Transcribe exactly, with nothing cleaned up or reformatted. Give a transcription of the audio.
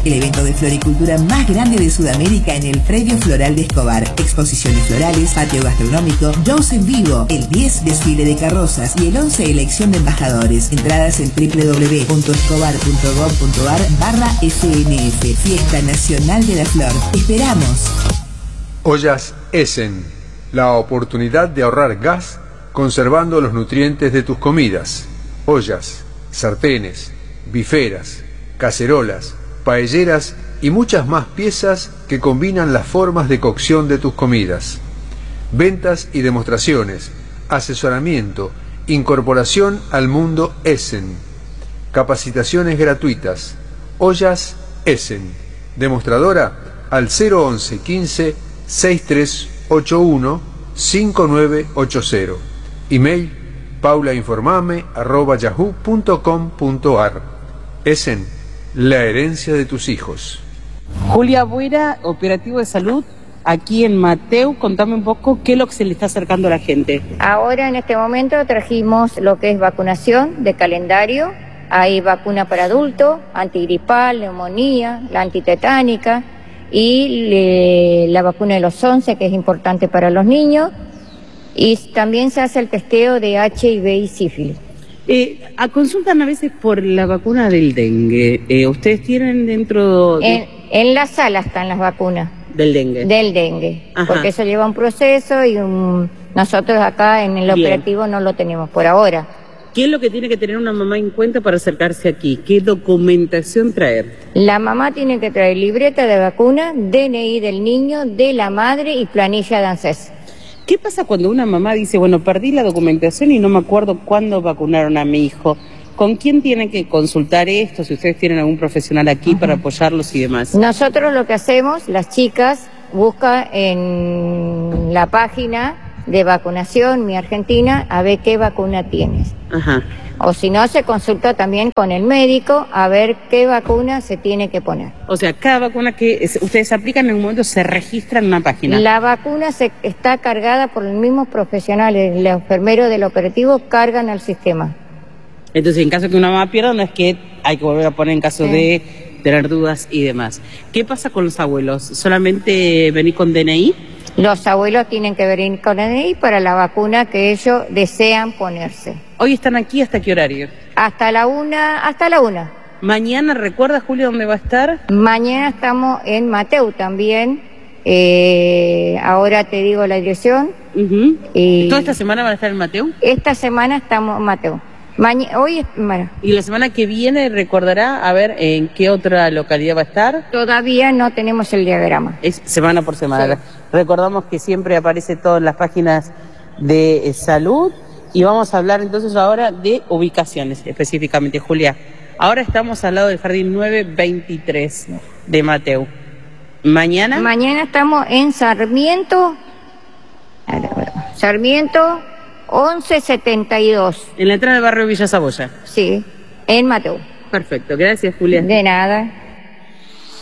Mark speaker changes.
Speaker 1: el evento de floricultura más grande de Sudamérica en el Predio Floral de Escobar. Exposiciones florales, patio gastronómico, shows en vivo, el diez desfile de carrozas y el once elección de embajadores. Entradas en w w w punto escobar punto gov punto ar barra F N F. Fiesta Nacional de la Flor. ¡Te esperamos!
Speaker 2: Ollas Essen, la oportunidad de ahorrar gas conservando los nutrientes de tus comidas. Ollas, sartenes, biferas, cacerolas, paelleras y muchas más piezas que combinan las formas de cocción de tus comidas. Ventas y demostraciones, asesoramiento, incorporación al mundo Essen. Capacitaciones gratuitas. Ollas Essen. Demostradora al cero once quince sesenta y tres ochenta y uno cincuenta y nueve ochenta. Email paulainformame arroba yahoo punto com punto ar. Essen, la herencia de tus hijos.
Speaker 3: Julia Buera, operativo de salud aquí en Mateu. Contame un poco qué es lo que se le está acercando a la gente.
Speaker 4: Ahora en este momento trajimos lo que es vacunación de calendario. Hay vacuna para adultos, antigripal, neumonía, la antitetánica y le, la vacuna de los once, que es importante para los niños. Y también se hace el testeo de H I V y sífilis.
Speaker 3: Eh, a consultan a veces por la vacuna del dengue. Eh, ¿Ustedes tienen dentro de...
Speaker 4: En, en la sala están las vacunas.
Speaker 3: Del dengue.
Speaker 4: Del dengue.
Speaker 3: Ajá.
Speaker 4: Porque eso lleva un proceso y un, nosotros acá en el
Speaker 3: Bien.
Speaker 4: operativo no lo tenemos por ahora.
Speaker 3: ¿Qué es lo que tiene que tener una mamá en cuenta para acercarse aquí? ¿Qué documentación traer?
Speaker 4: La mamá tiene que traer libreta de vacuna, D N I del niño, de la madre y planilla de ANSES.
Speaker 3: ¿Qué pasa cuando una mamá dice, bueno, perdí la documentación y no me acuerdo cuándo vacunaron a mi hijo? ¿Con quién tienen que consultar esto? Si ustedes tienen algún profesional aquí uh-huh. para apoyarlos y demás.
Speaker 4: Nosotros lo que hacemos, las chicas buscan en la página de vacunación Mi Argentina a ver qué vacuna tienes.
Speaker 3: Ajá.
Speaker 4: O si no, se consulta también con el médico a ver qué vacuna se tiene que poner.
Speaker 3: O sea, cada vacuna que es, ustedes aplican en un momento se registra en una página.
Speaker 4: La vacuna se, está cargada por los mismos profesionales, los enfermeros del operativo cargan al sistema.
Speaker 3: Entonces, en caso de que una mamá pierda, no es que hay que volver a poner en caso sí. de tener dudas y demás. ¿Qué pasa con los abuelos? ¿Solamente venís con D N I?
Speaker 4: Los abuelos tienen que venir con D N I para la vacuna que ellos desean ponerse.
Speaker 3: ¿Hoy están aquí hasta qué horario?
Speaker 4: Hasta la una, hasta la una.
Speaker 3: Mañana, ¿recuerda, Julio, dónde va a estar?
Speaker 4: Mañana estamos en Mateu también. Eh, ahora te digo la dirección.
Speaker 3: Uh-huh.
Speaker 4: y
Speaker 3: ¿Toda esta semana van a estar en Mateu?
Speaker 4: Esta semana estamos en Mateu. Maña, hoy es, bueno.
Speaker 3: ¿Y la semana que viene recordará a ver en qué otra localidad va a estar?
Speaker 4: Todavía no tenemos el diagrama.
Speaker 3: Es semana por semana.
Speaker 4: Sí.
Speaker 3: Recordamos que siempre aparece todo en las páginas de eh, salud. Y vamos a hablar entonces ahora de ubicaciones específicamente, Julia. Ahora estamos al lado del Jardín nueve veintitrés de Mateu. ¿Mañana?
Speaker 4: Mañana estamos en Sarmiento. Sarmiento once setenta y dos.
Speaker 3: En la entrada del barrio Villa Saboya.
Speaker 4: Sí, en Mateu.
Speaker 3: Perfecto, gracias, Julia.
Speaker 4: De nada.